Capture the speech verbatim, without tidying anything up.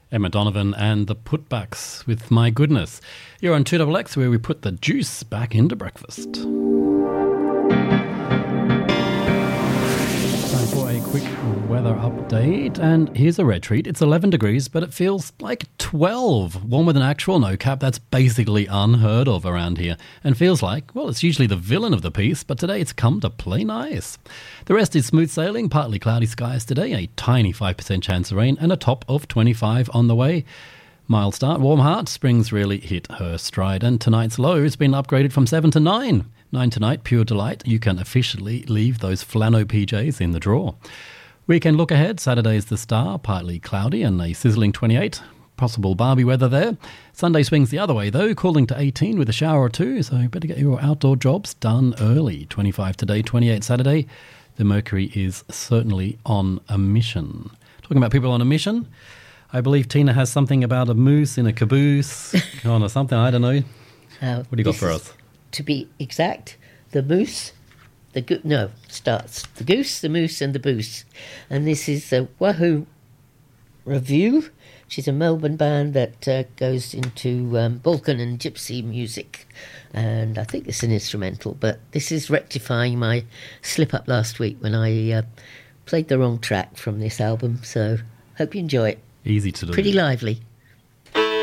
Emma Donovan and the Putbacks with My Goodness. You're on two X X, where we put the juice back into breakfast. Time for a quick weather update, and here's a red treat. It's eleven degrees, but it feels like twelve. Warmer than actual, no cap. That's basically unheard of around here, and feels like, well, it's usually the villain of the piece, but today it's come to play nice. The rest is smooth sailing, partly cloudy skies today, a tiny five percent chance of rain, and a top of twenty-five on the way. Mild start, warm heart, spring's really hit her stride, and tonight's low has been upgraded from seven to nine. nine tonight, pure delight. You can officially leave those flannel P Js in the drawer. Weekend look ahead, Saturday's the star, partly cloudy and a sizzling twenty-eight. Possible Barbie weather there. Sunday swings the other way though, cooling to eighteen with a shower or two, so you better get your outdoor jobs done early. twenty-five today, twenty-eight Saturday. The Mercury is certainly on a mission. Talking about people on a mission, I believe Tina has something about a moose in a caboose on or something, I don't know. Uh, what do you got for us? To be exact, the moose, the go- no, starts the goose, the moose and the boose. And this is the Wahoo Review. She's a Melbourne band that uh, goes into um, Balkan and Gypsy music. And I think it's an instrumental, but this is rectifying my slip-up last week when I uh, played the wrong track from this album. So hope you enjoy it. Easy to do. Pretty lively.